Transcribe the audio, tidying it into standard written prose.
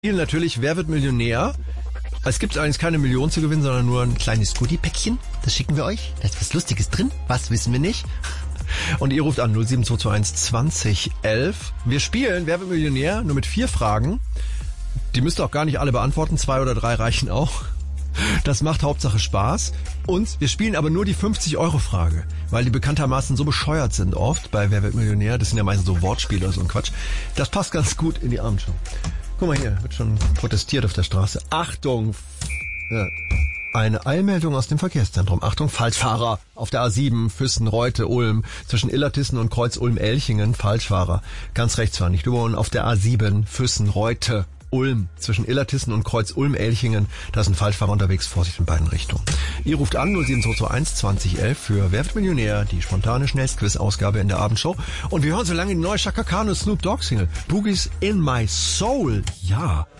Natürlich, wer wird Millionär? Es gibt eigentlich keine Million zu gewinnen, sondern nur ein kleines Goodie-Päckchen. Das schicken wir euch. Da ist was Lustiges drin. Was wissen wir nicht. Und ihr ruft an 07221 2011. Wir spielen Wer wird Millionär? Nur mit 4 Fragen. Die müsst ihr auch gar nicht alle beantworten. 2 oder 3 reichen auch. Das macht Hauptsache Spaß. Und wir spielen aber nur die 50-Euro-Frage, weil die bekanntermaßen so bescheuert sind oft bei Wer wird Millionär. Das sind ja meistens so Wortspiele oder so ein Quatsch. Das passt ganz gut in die Abendshow. Guck mal hier, wird schon protestiert auf der Straße. Achtung! Ja. Eine Eilmeldung aus dem Verkehrszentrum. Achtung, Falschfahrer auf der A7, Füssen, Reute, Ulm, zwischen Illertissen und Kreuz Ulm-Elchingen. Falschfahrer. Ganz rechts fahren, nicht überholen. Auf der A7, Füssen, Reute, Ulm, zwischen Illertissen und Kreuz Ulm-Elchingen. Da ist ein Falschfahrer unterwegs. Vorsicht in beiden Richtungen. Ihr ruft an 07221 2011 für Wer wird Millionär, die spontane Schnellstquiz-Ausgabe in der Abendshow. Und wir hören so lange die neue Chaka Khan und Snoop Dogg Single. Boogies in my soul. Ja.